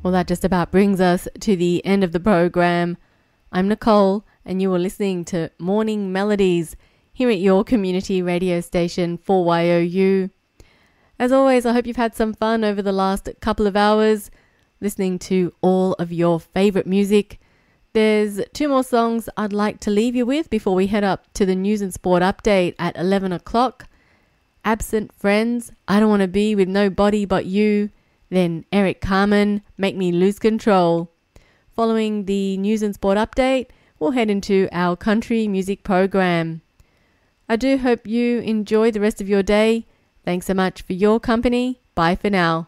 Well, that just about brings us to the end of the program. I'm Nicole, and you are listening to Morning Melodies here at your community radio station 4YOU. As always, I hope you've had some fun over the last couple of hours listening to all of your favorite music. There's 2 more songs I'd like to leave you with before we head up to the news and sport update at 11 o'clock. Absent Friends, I Don't Want to Be With Nobody But You. Then Eric Carmen, Make Me Lose Control. Following the news and sport update, we'll head into our country music program. I do hope you enjoy the rest of your day. Thanks so much for your company. Bye for now.